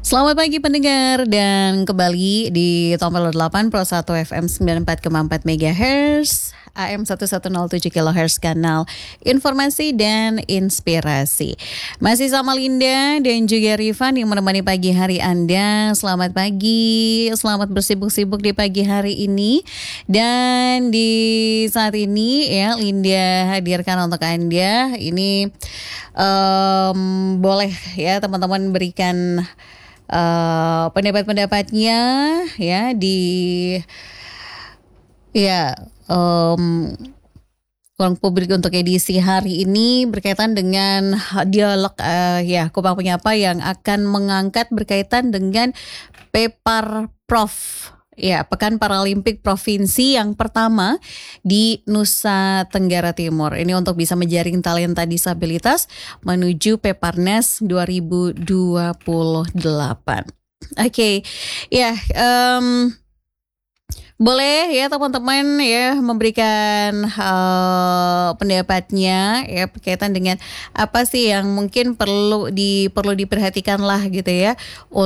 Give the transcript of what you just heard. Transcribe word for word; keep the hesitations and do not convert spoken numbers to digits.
Selamat pagi pendengar dan kembali di Tombol delapan Pro satu F M sembilan puluh empat koma empat MHz A M seribu seratus tujuh kilohertz kanal informasi dan inspirasi. Masih sama Linda dan juga Rifan yang menemani pagi hari Anda. Selamat pagi, selamat bersibuk-sibuk di pagi hari ini. Dan di saat ini ya Linda hadirkan untuk Anda ini um, boleh ya teman-teman berikan Uh, pendapat-pendapatnya ya di ya um, ruang publik untuk edisi hari ini berkaitan dengan dialog uh, ya Kupang Penyapa yang akan mengangkat berkaitan dengan Peparprov. Ya, Pekan Paralimpik Provinsi yang pertama di Nusa Tenggara Timur. Ini untuk bisa menjaring talenta disabilitas menuju Peparnas dua ribu dua puluh delapan. Oke, okay. ya um, boleh ya teman-teman ya memberikan uh, pendapatnya ya berkaitan dengan apa sih yang mungkin perlu di perlu diperhatikan lah gitu ya.